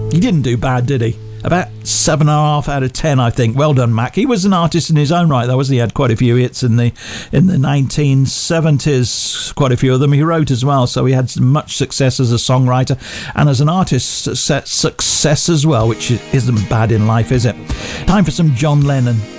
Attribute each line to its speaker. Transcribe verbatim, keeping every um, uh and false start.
Speaker 1: He didn't do bad, did he? About seven and a half out of ten, I think. Well done, Mac. He was an artist in his own right, though, wasn't he? He had quite a few hits in the in the nineteen seventies, quite a few of them he wrote as well, so he had much success as a songwriter and as an artist, success as well, which isn't bad in life, is it? Time for some John Lennon.